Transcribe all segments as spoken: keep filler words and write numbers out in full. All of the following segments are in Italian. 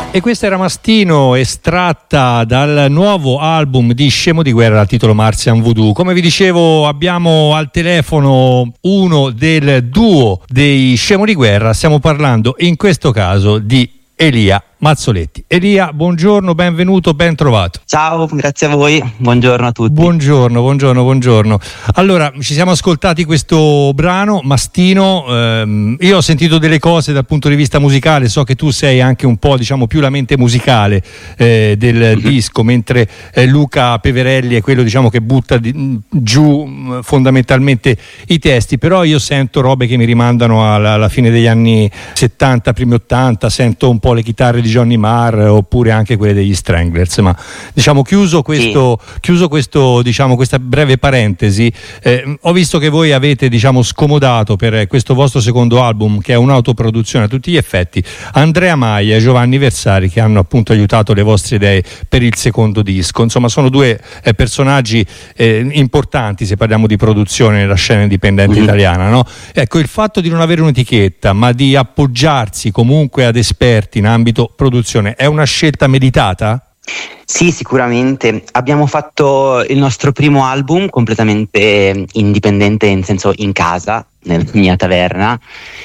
E questa era Mastino, estratta dal nuovo album di Scemo di Guerra dal titolo Martian Voodoo. Come vi dicevo, abbiamo al telefono uno del duo dei Scemo di Guerra. Stiamo parlando in questo caso di Elia Mazzoletti. Elia, buongiorno, benvenuto, ben trovato. Ciao, grazie a voi, buongiorno a tutti. Buongiorno, buongiorno, buongiorno. Allora, ci siamo ascoltati questo brano, Mastino. Ehm, io ho sentito delle cose dal punto di vista musicale, so che tu sei anche un po', diciamo, più la mente musicale eh, del mm-hmm. disco, mentre eh, Luca Peverelli è quello, diciamo, che butta di, giù mh, fondamentalmente i testi, però io sento robe che mi rimandano alla, alla fine degli anni settanta, primi ottanta, sento un po' le chitarre di Johnny Marr oppure anche quelle degli Stranglers, ma diciamo chiuso questo, sì. chiuso questo diciamo questa breve parentesi, eh, ho visto che voi avete, diciamo, scomodato per questo vostro secondo album, che è un'autoproduzione a tutti gli effetti, Andrea Maglia e Giovanni Versari, che hanno appunto aiutato le vostre idee per il secondo disco. Insomma, sono due eh, personaggi eh, importanti se parliamo di produzione nella scena indipendente mm-hmm. italiana, no? Ecco, il fatto di non avere un'etichetta ma di appoggiarsi comunque ad esperti in ambito produzione è una scelta meditata? Sì, sicuramente. Abbiamo fatto il nostro primo album completamente indipendente, in senso in casa, nella mia taverna,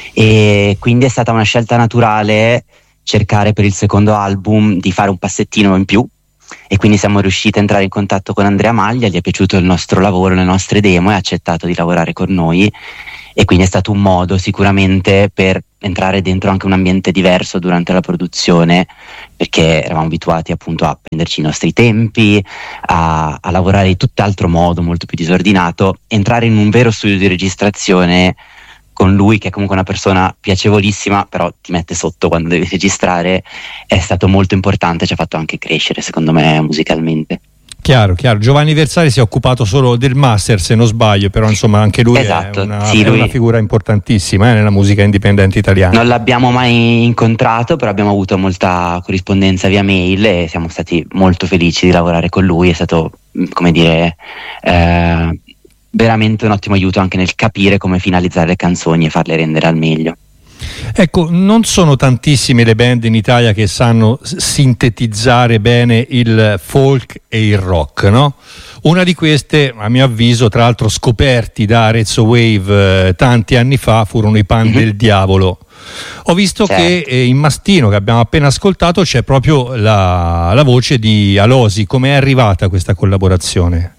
e quindi è stata una scelta naturale cercare per il secondo album di fare un passettino in più, e quindi siamo riusciti a entrare in contatto con Andrea Maglia, gli è piaciuto il nostro lavoro, le nostre demo, e ha accettato di lavorare con noi, e quindi è stato un modo sicuramente per entrare dentro anche un ambiente diverso durante la produzione, perché eravamo abituati appunto a prenderci i nostri tempi, a, a lavorare in tutt'altro modo, molto più disordinato. Entrare in un vero studio di registrazione con lui, che è comunque una persona piacevolissima, però ti mette sotto quando devi registrare, è stato molto importante, ci ha fatto anche crescere secondo me musicalmente. Chiaro, chiaro. Giovanni Versari si è occupato solo del master, se non sbaglio, però insomma anche lui esatto, è, una, sì, è lui... una figura importantissima eh, nella musica indipendente italiana. Non l'abbiamo mai incontrato, però abbiamo avuto molta corrispondenza via mail e siamo stati molto felici di lavorare con lui. È stato, come dire, eh, veramente un ottimo aiuto anche nel capire come finalizzare le canzoni e farle rendere al meglio. Ecco, non sono tantissime le band in Italia che sanno sintetizzare bene il folk e il rock, no? Una di queste, a mio avviso, tra l'altro scoperti da Arezzo Wave eh, tanti anni fa, furono i Pan mm-hmm. del Diavolo. Ho visto certo. che eh, in Mastino, che abbiamo appena ascoltato, c'è proprio la, la voce di Alosi. Come è arrivata questa collaborazione?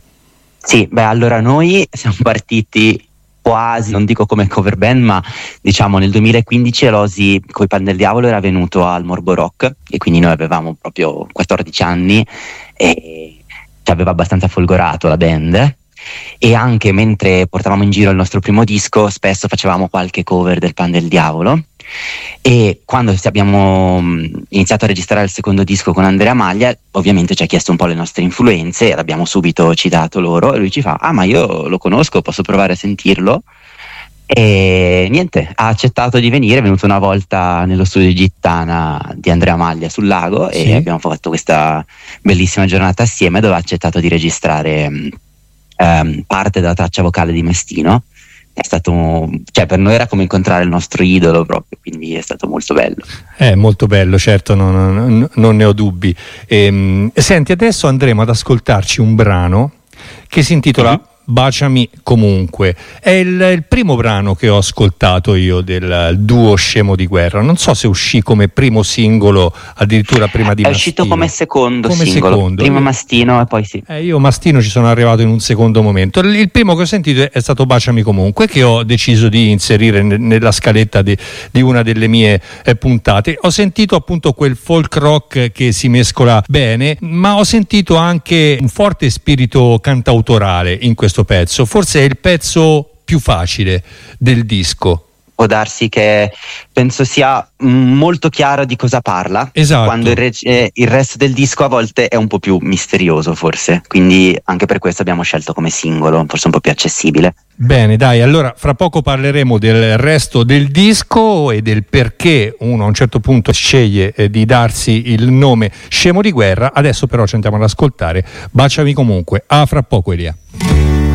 Sì, beh, allora noi siamo partiti quasi, non dico come cover band, ma diciamo nel duemilaquindici Alosi coi Pan del Diavolo era venuto al Morbo Rock, e quindi noi avevamo proprio quattordici anni e ci aveva abbastanza folgorato la band, e anche mentre portavamo in giro il nostro primo disco spesso facevamo qualche cover del Pan del Diavolo. E quando abbiamo iniziato a registrare il secondo disco con Andrea Maglia, ovviamente ci ha chiesto un po' le nostre influenze e l'abbiamo subito citato loro, e lui ci fa: ah, ma io lo conosco, posso provare a sentirlo? E niente, ha accettato di venire, è venuto una volta nello studio di Gittana di Andrea Maglia sul lago, sì. e abbiamo fatto questa bellissima giornata assieme, dove ha accettato di registrare um, parte della traccia vocale di Mastino. È stato, cioè per noi era come incontrare il nostro idolo proprio, quindi è stato molto bello. È molto bello, certo, non, non, non ne ho dubbi. Ehm, senti, adesso andremo ad ascoltarci un brano che si intitola mm-hmm. Baciami comunque. È il, il primo brano che ho ascoltato io del duo Scemo di Guerra. Non so se uscì come primo singolo, addirittura prima di È Mastino. uscito come secondo come singolo, secondo. prima Mastino e poi sì. Eh, io Mastino ci sono arrivato in un secondo momento. Il, il primo che ho sentito è stato Baciami comunque, che ho deciso di inserire ne, nella scaletta di, di una delle mie eh, puntate. Ho sentito appunto quel folk rock che si mescola bene, ma ho sentito anche un forte spirito cantautorale in questo pezzo. Forse è il pezzo più facile del disco. Può darsi che penso sia molto chiaro di cosa parla, esatto. quando il, re- eh, il resto del disco a volte è un po' più misterioso forse, quindi anche per questo abbiamo scelto come singolo, forse un po' più accessibile. Bene, dai, allora fra poco parleremo del resto del disco e del perché uno a un certo punto sceglie eh, di darsi il nome Scemo di Guerra. Adesso però ci andiamo ad ascoltare Baciami comunque. A fra poco, Elia.